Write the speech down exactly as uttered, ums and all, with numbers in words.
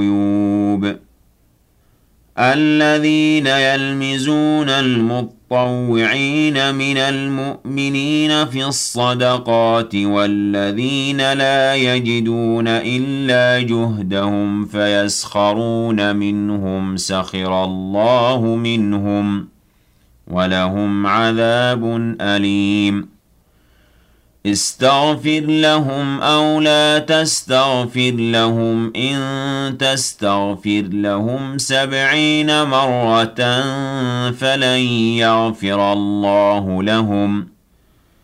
العيوب الذين يلمزون المطوعين من المؤمنين في الصدقات والذين لا يجدون إلا جهدهم فيسخرون منهم سخر الله منهم ولهم عذاب أليم استغفر لهم أو لا تستغفر لهم إن تستغفر لهم سبعين مرة فلن يغفر الله لهم